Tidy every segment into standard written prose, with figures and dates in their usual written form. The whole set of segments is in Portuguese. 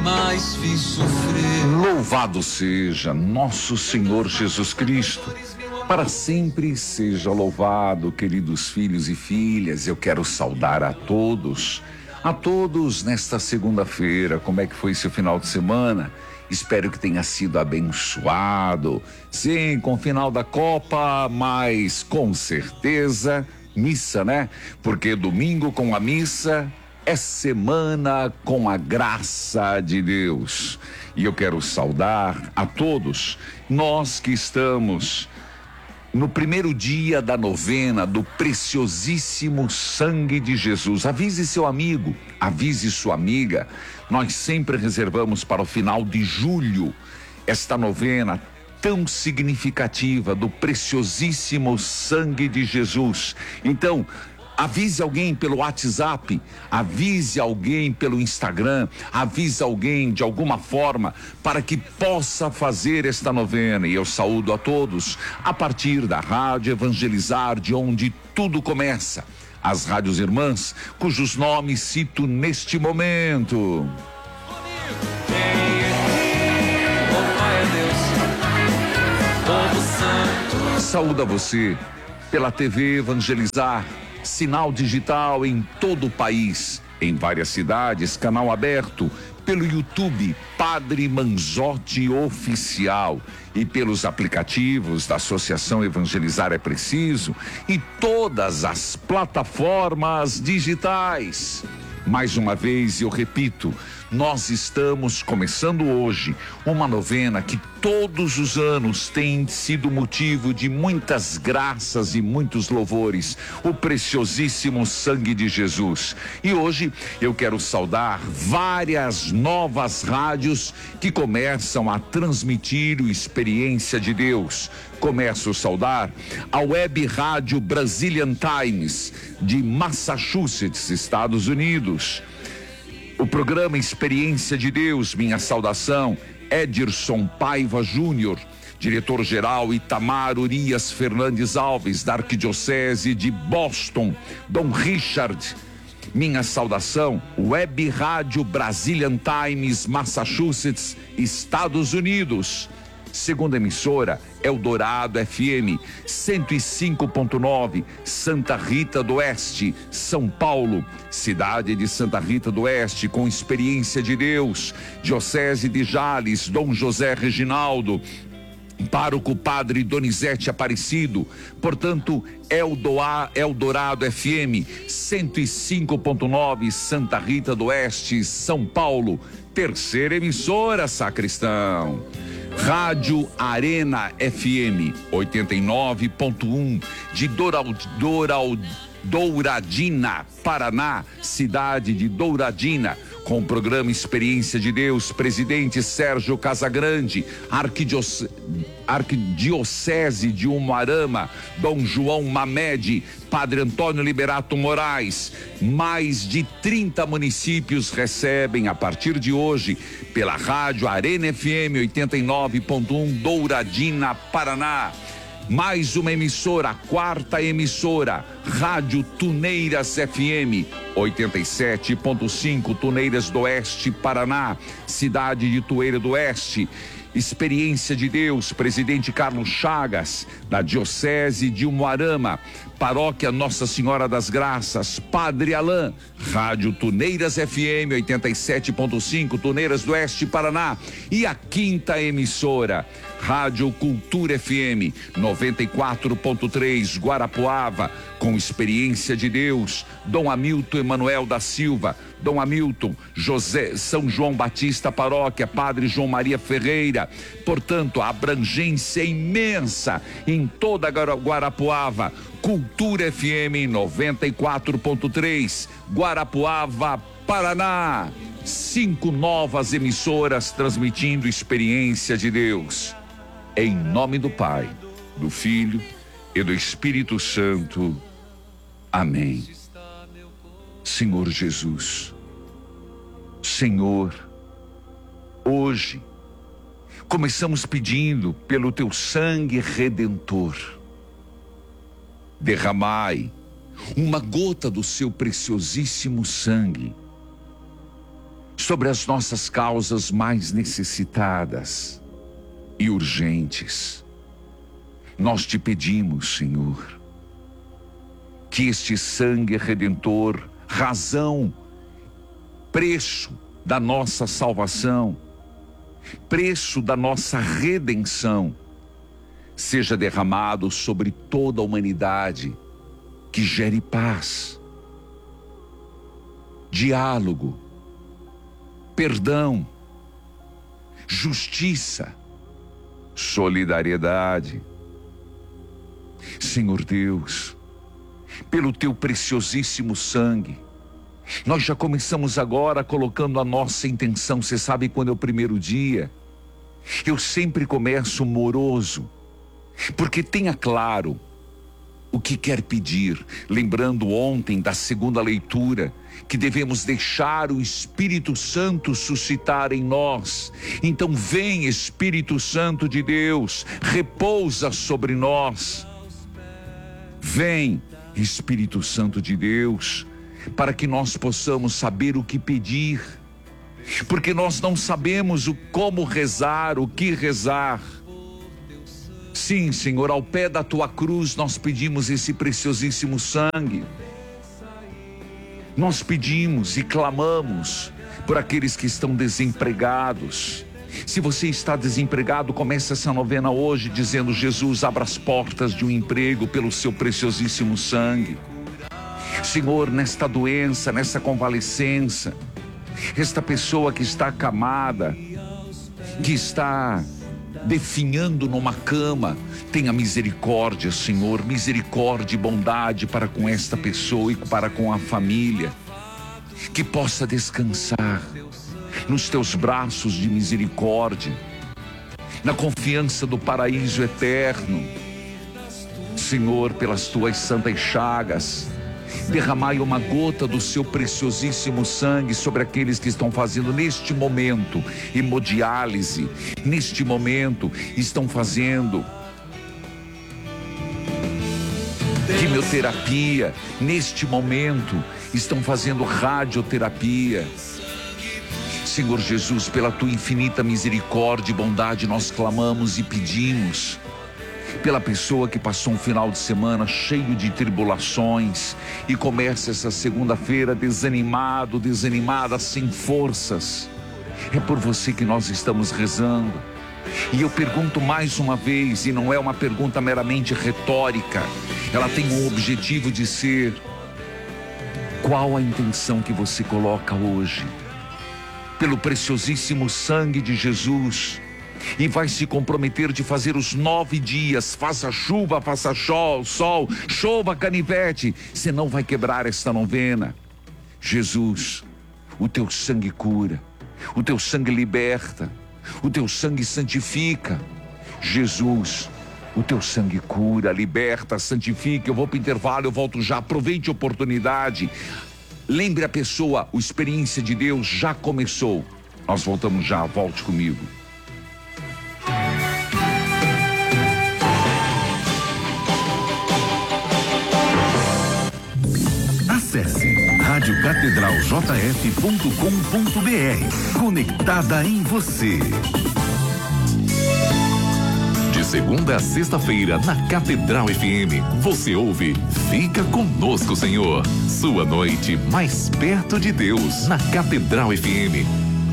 Mas fiz sofrer. Louvado seja nosso Senhor Jesus Cristo. Para sempre seja louvado, queridos filhos e filhas. Eu quero saudar a todos nesta segunda-feira. Como é que foi seu final de semana? Espero que tenha sido abençoado. Sim, com o final da Copa, mas com certeza missa, né? Porque domingo com a missa é semana com a graça de Deus. E eu quero saudar a todos, nós que estamos no primeiro dia da novena do preciosíssimo sangue de Jesus. Avise seu amigo, avise sua amiga. Nós sempre reservamos para o final de julho esta novena tão significativa do preciosíssimo sangue de Jesus. Então, avise alguém pelo WhatsApp, avise alguém pelo Instagram, avise alguém de alguma forma para que possa fazer esta novena. E eu saúdo a todos a partir da Rádio Evangelizar, de onde tudo começa. As rádios irmãs, cujos nomes cito neste momento. Saúdo a você pela TV Evangelizar, sinal digital em todo o país, em várias cidades, canal aberto, pelo YouTube Padre Manzotti Oficial e pelos aplicativos da Associação Evangelizar é Preciso e todas as plataformas digitais. Mais uma vez eu repito, nós estamos começando hoje uma novena que todos os anos tem sido motivo de muitas graças e muitos louvores, o preciosíssimo sangue de Jesus. E hoje eu quero saudar várias novas rádios que começam a transmitir o Experiência de Deus. Começo a saudar a Web Rádio Brazilian Times de Massachusetts, Estados Unidos. O programa Experiência de Deus, minha saudação, Edirson Paiva Júnior, diretor-geral Itamar Urias Fernandes Alves, da Arquidiocese de Boston, Dom Richard, minha saudação, Web Rádio Brazilian Times, Massachusetts, Estados Unidos. Segunda emissora, Eldorado FM, 105.9, Santa Rita do Oeste, São Paulo, cidade de Santa Rita do Oeste, com Experiência de Deus, Diocese de Jales, Dom José Reginaldo, Pároco Padre Donizete Aparecido, portanto, Eldorado FM, 105.9, Santa Rita do Oeste, São Paulo. Terceira emissora, sacristão, Rádio Arena FM, 89.1, de Douradina, Paraná, cidade de Douradina, com o programa Experiência de Deus, presidente Sérgio Casagrande, Arquidiocese de Umuarama, Dom João Mamed, Padre Antônio Liberato Moraes. Mais de 30 municípios recebem a partir de hoje pela Rádio Arena FM 89.1, Douradina, Paraná. Mais uma emissora, a quarta emissora, Rádio Tuneiras FM, 87.5, Tuneiras do Oeste, Paraná, cidade de Tueira do Oeste. Experiência de Deus, presidente Carlos Chagas, da Diocese de Umuarama, Paróquia Nossa Senhora das Graças, Padre Alain, Rádio Tuneiras FM 87.5, Tuneiras do Oeste, Paraná. E a quinta emissora, Rádio Cultura FM 94.3, Guarapuava, com Experiência de Deus, Dom Hamilton Emanuel da Silva, Dom Hamilton, José, São João Batista Paróquia, Padre João Maria Ferreira. Portanto, a abrangência imensa em toda Guarapuava. Cultura FM 94.3, Guarapuava, Paraná. 5 novas emissoras transmitindo Experiência de Deus. Em nome do Pai, do Filho e do Espírito Santo. Amém. Senhor Jesus, Senhor, hoje começamos pedindo pelo teu sangue redentor. Derramai uma gota do seu preciosíssimo sangue sobre as nossas causas mais necessitadas e urgentes. Nós te pedimos, Senhor, que este sangue redentor, razão, preço da nossa salvação, preço da nossa redenção, seja derramado sobre toda a humanidade, que gere paz, diálogo, perdão, justiça, solidariedade. Senhor Deus, pelo teu preciosíssimo sangue, nós já começamos agora colocando a nossa intenção. Você sabe, quando é o primeiro dia, eu sempre começo moroso, porque tenha claro o que quer pedir, lembrando ontem da segunda leitura, que devemos deixar o Espírito Santo suscitar em nós. Então vem, Espírito Santo de Deus, repousa sobre nós. Vem, Espírito Santo de Deus, para que nós possamos saber o que pedir, porque nós não sabemos como rezar, o que rezar. Sim, Senhor, ao pé da tua cruz nós pedimos esse preciosíssimo sangue. Nós pedimos e clamamos por aqueles que estão desempregados. Se você está desempregado, comece essa novena hoje dizendo: Jesus, abra as portas de um emprego pelo seu preciosíssimo sangue. Senhor, nesta doença, nessa convalescença, esta pessoa que está acamada, que está definhando numa cama, tenha misericórdia, Senhor, misericórdia e bondade para com esta pessoa e para com a família, que possa descansar nos teus braços de misericórdia, na confiança do paraíso eterno. Senhor, pelas tuas santas chagas, derramai uma gota do seu preciosíssimo sangue sobre aqueles que estão fazendo neste momento hemodiálise, neste momento estão fazendo quimioterapia, neste momento estão fazendo radioterapia. Senhor Jesus, pela tua infinita misericórdia e bondade, nós clamamos e pedimos pela pessoa que passou um final de semana cheio de tribulações e começa essa segunda-feira desanimado, desanimada, sem forças. É por você que nós estamos rezando. E eu pergunto mais uma vez, e não é uma pergunta meramente retórica, ela tem um objetivo de ser: qual a intenção que você coloca hoje? Pelo preciosíssimo sangue de Jesus, e vai se comprometer de fazer os 9 dias, faça chuva, faça sol, chova, canivete, você não vai quebrar esta novena. Jesus, o teu sangue cura, o teu sangue liberta, o teu sangue santifica. Jesus, o teu sangue cura, liberta, santifica. Eu vou para o intervalo, eu volto já, aproveite a oportunidade. Lembre a pessoa, a experiência de Deus já começou. Nós voltamos já, volte comigo. Acesse radiocatedraljf.com.br. Conectada em você. De segunda a sexta-feira, na Catedral FM, você ouve Fica Conosco, Senhor. Sua noite mais perto de Deus, na Catedral FM.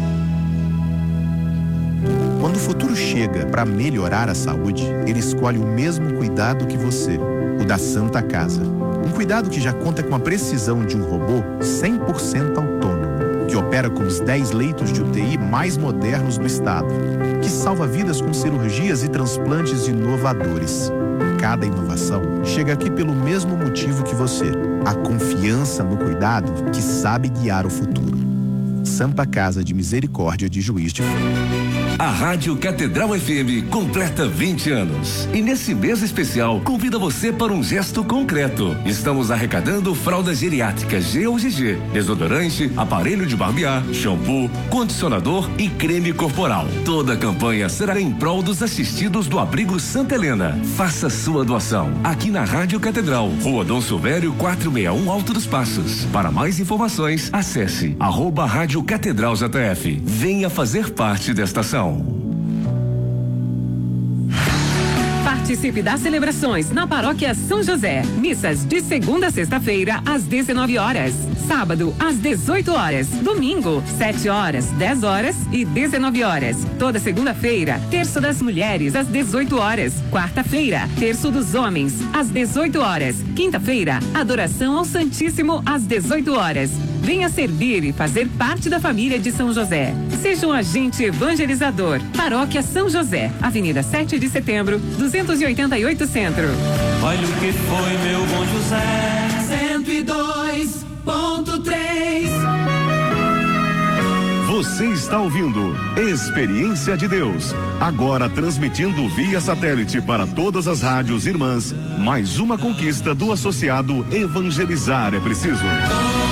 Quando o futuro chega para melhorar a saúde, ele escolhe o mesmo cuidado que você, o da Santa Casa. Um cuidado que já conta com a precisão de um robô 100% autônomo, que opera com os 10 leitos de UTI mais modernos do estado, que salva vidas com cirurgias e transplantes inovadores. Cada inovação chega aqui pelo mesmo motivo que você, a confiança no cuidado que sabe guiar o futuro. Santa Casa de Misericórdia de Juiz de Fora. A Rádio Catedral FM completa 20 anos. E nesse mês especial, convida você para um gesto concreto. Estamos arrecadando fralda geriátrica G ou GG, desodorante, aparelho de barbear, shampoo, condicionador e creme corporal. Toda a campanha será em prol dos assistidos do Abrigo Santa Helena. Faça sua doação aqui na Rádio Catedral, Rua Dom Silvério 461, Alto dos Passos. Para mais informações, acesse @Rádio Rádio Catedral JF. Venha fazer parte desta ação. Participe das celebrações na Paróquia São José. Missas de segunda a sexta-feira, às 19 horas. Sábado, às 18 horas. Domingo, 7 horas, 10 horas e 19 horas. Toda segunda-feira, terço das mulheres, às 18 horas. Quarta-feira, terço dos homens, às 18 horas. Quinta-feira, adoração ao Santíssimo, às 18 horas. Venha servir e fazer parte da família de São José. Seja um agente evangelizador. Paróquia São José, Avenida 7 de Setembro, 288 Centro. Olha o que foi meu bom José. 102.3. Você está ouvindo Experiência de Deus, agora transmitindo via satélite para todas as rádios irmãs. Mais uma conquista do associado Evangelizar é Preciso.